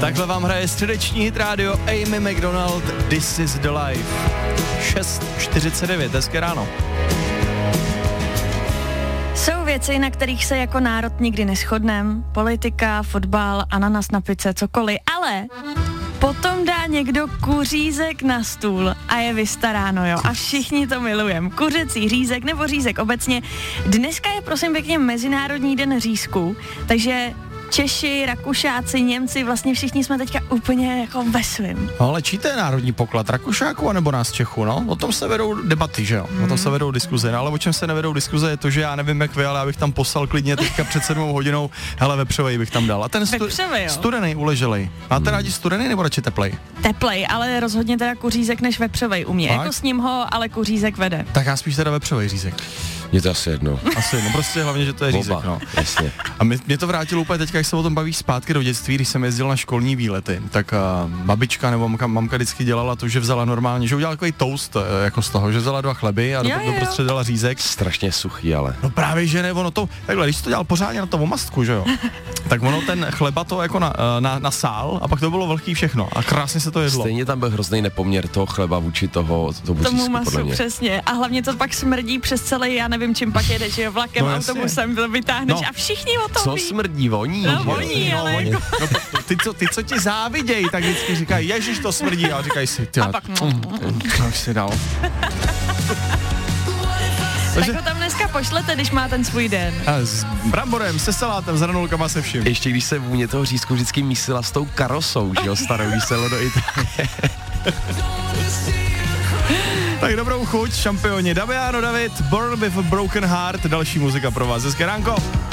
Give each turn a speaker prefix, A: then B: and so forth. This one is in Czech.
A: Takhle vám hraje středeční hit rádio Amy McDonald, This is the Life. 6:49, hezké ráno.
B: Jsou věci, na kterých se jako národ nikdy neshodneme. Politika, fotbal, ananas na pice, cokoliv. Ale potom dá někdo kuřízek na stůl a je vystaráno, jo. A všichni to milujeme. Kuřecí řízek nebo řízek obecně. Dneska je prosím pěkně Mezinárodní den řízků, takže Češi, Rakušáci, Němci, vlastně všichni jsme teďka úplně jako ve svým.
A: No, ale čí to je národní poklad, Rakušáků anebo nás Čechů, no? O tom se vedou debaty, že jo? O tom se vedou diskuze, no, ale o čem se nevedou diskuze je to, že já nevím jak vy, ale já bych tam poslal klidně teďka před 7 hodinou, hele, vepřovej bych tam dal. A ten studený uleželej. Máte rádi studený nebo radši teplej?
B: Teplej, ale rozhodně teda kuřízek než vepřovej u mě. Jako s ním ho, ale kuřízek vede.
A: Tak já spíš teda vepřovej řízek.
C: Je to asi jedno.
A: Prostě hlavně, že to je řízek, no.
C: Jasně.
A: A mě to vrátilo úplně teďka, jak se o tom baví zpátky do dětství, když jsem jezdil na školní výlety, tak babička nebo mamka vždycky dělala to, že vzala normálně, že udělala takový toast jako z toho, že vzala 2 chleby a doprostřed dala řízek.
C: Strašně suchý, ale.
A: No právě, že ne, ono to, takhle, když to dělal pořádně na to omastku, že jo, tak ono ten chleba to jako nasál a pak to bylo velký všechno a krásně se to jedlo.
C: Stejně tam byl hrozný nepoměr toho chleba vůči tomu
B: masu, přesně. A hlavně to pak smrdí přes celý, já nevím, čím pak jedeš, jo, vlakem, autobusem, to vytáhneš a všichni o tom
C: co
B: ví.
C: Smrdí, voní.
B: No, voní, ale
A: voní.
B: jako...
A: No, ty, co ti závidějí, tak vždycky říkají, ježiš, to smrdí, a říkají si,
B: a pak
A: tak si dal.
B: Tak ho tam dneska pošlete, když má ten svůj den.
A: A s bramborem, se salátem, s hranulkama, se vším.
C: Ještě když se vůně toho řízku vždycky mísila s tou karosou, že jo, starou, když se do Itálie.
A: Tak dobrou chuť, šampioni. Damiano David, Born with a Broken Heart, další muzika pro vás. Hezké ránko.